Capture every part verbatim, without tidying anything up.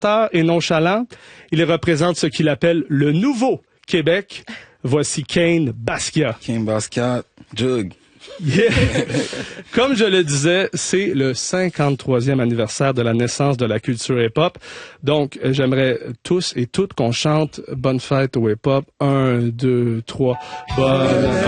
libertaire et nonchalant. Il représente ce qu'il appelle le nouveau Québec. Voici Kane Basquiat. Kane Basquiat, Jug. Yeah. Comme je le disais, c'est le cinquante-troisième anniversaire de la naissance de la culture hip-hop. Donc, j'aimerais tous et toutes qu'on chante Bonne fête au hip-hop. Un, deux, trois. Bonne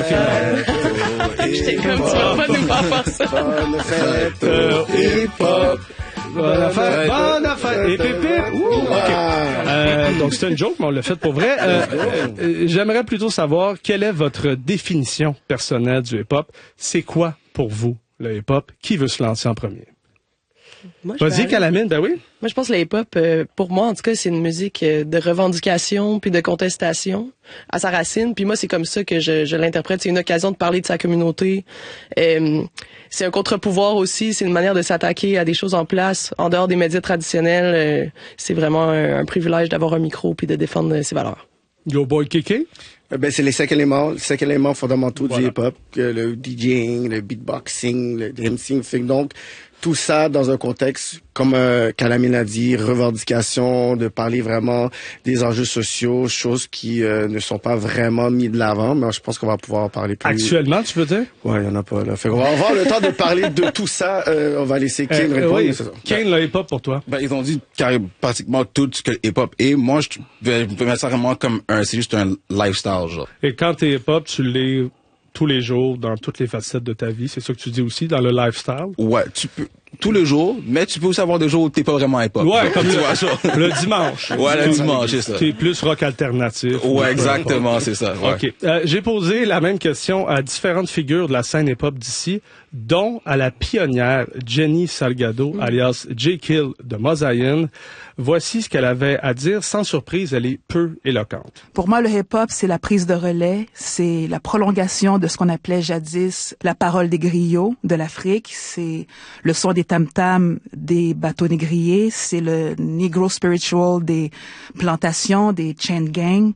fête. J'étais comme, tu vas pas nous faire ça. Bonne fête au hip-hop. Bonne fête, bonne fête. Et pépé. Ouh, OK. Euh, donc, c'est une joke, mais on l'a fait pour vrai. Euh, euh, j'aimerais plutôt savoir quelle est votre définition personnelle du hip-hop. C'est quoi pour vous le hip-hop? Qui veut se lancer en premier? Moi, Vas-y, Calamine, ben oui. Moi, je pense que le hip-hop, euh, pour moi, en tout cas, c'est une musique euh, de revendication puis de contestation à sa racine. Puis moi, c'est comme ça que je, je l'interprète. C'est une occasion de parler de sa communauté. Euh, c'est un contre-pouvoir aussi. C'est une manière de s'attaquer à des choses en place, en dehors des médias traditionnels. Euh, c'est vraiment un, un privilège d'avoir un micro puis de défendre ses valeurs. Yo boy Kéké? Ben, c'est les cinq éléments, les cinq éléments fondamentaux Voilà. du hip-hop, que le DJing, le beatboxing, le DMCing. Fait que donc, tout ça dans un contexte, comme euh, Calamine a dit, revendication, de parler vraiment des enjeux sociaux, choses qui euh, ne sont pas vraiment mis de l'avant, mais je pense qu'on va pouvoir en parler plus. Actuellement, tu veux dire? Ouais, il y en a pas, là. Fait qu'on va avoir le temps de parler de tout ça. Euh, on va laisser Kane Euh, répondre. oui. mais c'est ça. Kane, le hip-hop pour toi? Ben, ils ont dit carrément pratiquement tout ce que le hip-hop est. Moi, je vais je vais mettre ça vraiment comme un, c'est juste un lifestyle, genre. Et quand t'es hip-hop, tu l'es tous les jours, dans toutes les facettes de ta vie. C'est ça que tu dis aussi, dans le lifestyle? Ouais, tu peux, tous les jours, mais tu peux aussi avoir des jours où t'es pas vraiment hip-hop. Ouais, genre. comme tu le, vois, genre. le dimanche. Ouais, le dimanche, c'est ça. T'es plus rock alternatif. Ouais, exactement, c'est ça. Ouais. OK. Euh, j'ai posé la même question à différentes figures de la scène hip-hop d'ici, dont à la pionnière Jenny Salgado, alias J. Kill de Mosaïen. Voici ce qu'elle avait à dire. Sans surprise, elle est peu éloquente. Pour moi, le hip-hop, c'est la prise de relais, c'est la prolongation de ce qu'on appelait jadis la parole des griots de l'Afrique, c'est le son des tam-tams des bateaux négriers, c'est le negro spiritual des plantations, des chain gangs,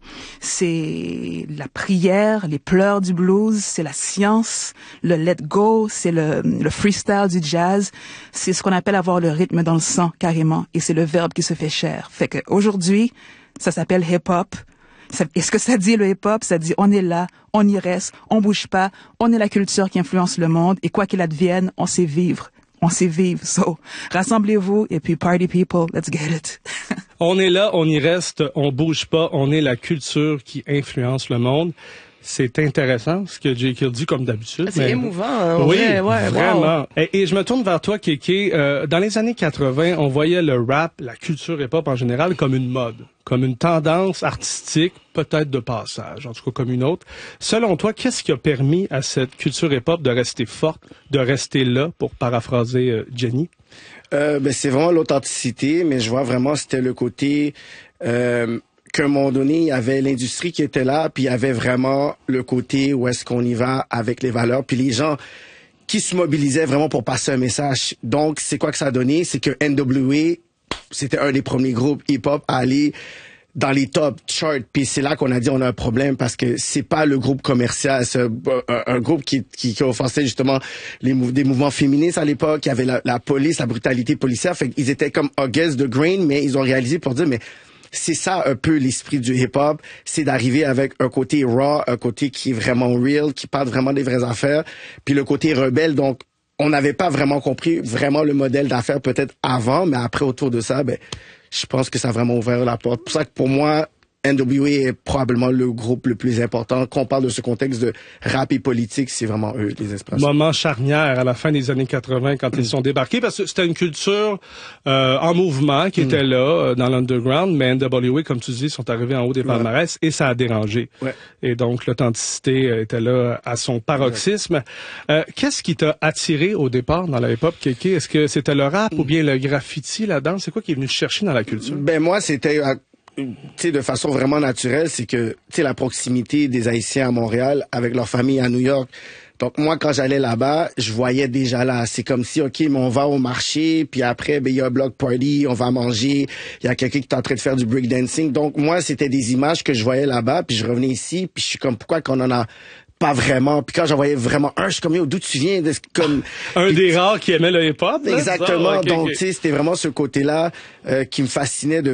c'est la prière, les pleurs du blues, c'est la science, le let go, c'est le, le freestyle du jazz, c'est ce qu'on appelle avoir le rythme dans le sang, carrément, et c'est le verbe qui se fait chair. Fait que aujourd'hui, ça s'appelle hip-hop. Ça, et ce que ça dit, le hip-hop, ça dit on est là, on y reste, on bouge pas, on est la culture qui influence le monde, et quoi qu'il advienne, on sait vivre. On sait vivre. So, rassemblez-vous, et puis party people, let's get it. On est là, on y reste, on bouge pas, on est la culture qui influence le monde. C'est intéressant ce que J. Kill dit comme d'habitude. C'est mais... émouvant. Hein, oui, vrai, ouais, vraiment. Wow. Et, et je me tourne vers toi, Kéké. Euh, dans les années quatre-vingts, on voyait le rap, la culture hip-hop en général, comme une mode, comme une tendance artistique, peut-être de passage, en tout cas comme une autre. Selon toi, qu'est-ce qui a permis à cette culture hip-hop de rester forte, de rester là, pour paraphraser euh, Jenny? Euh, ben, c'est vraiment l'authenticité, mais je vois vraiment c'était le côté... Euh, qu'à un moment donné, il y avait l'industrie qui était là, puis il y avait vraiment le côté où est-ce qu'on y va avec les valeurs, puis les gens qui se mobilisaient vraiment pour passer un message. Donc, c'est quoi que ça a donné? C'est que N W A, c'était un des premiers groupes hip-hop à aller dans les top charts, puis c'est là qu'on a dit on a un problème parce que c'est pas le groupe commercial, c'est un, un, un groupe qui, qui, qui offensait justement les mou- des mouvements féministes à l'époque, il y avait la, la police, la brutalité policière, fait qu'ils étaient comme against the grain, mais ils ont réalisé pour dire mais c'est ça un peu l'esprit du hip-hop, c'est d'arriver avec un côté raw, un côté qui est vraiment real, qui parle vraiment des vraies affaires, puis le côté rebelle. Donc, on n'avait pas vraiment compris vraiment le modèle d'affaires peut-être avant, mais après, autour de ça, ben, je pense que ça a vraiment ouvert la porte. C'est pour ça que pour moi, N W A est probablement le groupe le plus important. Quand on parle de ce contexte de rap et politique, c'est vraiment eux, les inspirations. Moment charnière à la fin des années quatre-vingts quand mm. ils sont débarqués, parce que c'était une culture euh, en mouvement qui mm. était là, euh, dans l'underground, mais N W A, comme tu dis, sont arrivés en haut des palmarès ouais. et ça a dérangé. Ouais. Et donc, l'authenticité était là à son paroxysme. Ouais. Euh, qu'est-ce qui t'a attiré au départ dans la hip-hop, Kéké? Est-ce que c'était le rap mm. ou bien le graffiti là-dedans? C'est quoi qui est venu te chercher dans la culture? Ben moi, c'était... tu sais, de façon vraiment naturelle, c'est que, tu sais, la proximité des Haïtiens à Montréal avec leur famille à New York. Donc, moi, quand j'allais là-bas, je voyais déjà là. C'est comme si, OK, mais on va au marché, puis après, ben, il y a un block party, on va manger, il y a quelqu'un qui est en train de faire du breakdancing. Donc, moi, c'était des images que je voyais là-bas, puis je revenais ici, puis je suis comme, pourquoi qu'on en a pas vraiment. Puis quand j'en voyais vraiment un, je suis comme, yo, d'où tu viens? De, comme... un des rares qui aimait le hip-hop. Exactement. Ça? Okay, donc, okay. tu sais, c'était vraiment ce côté-là euh, qui me fascinait de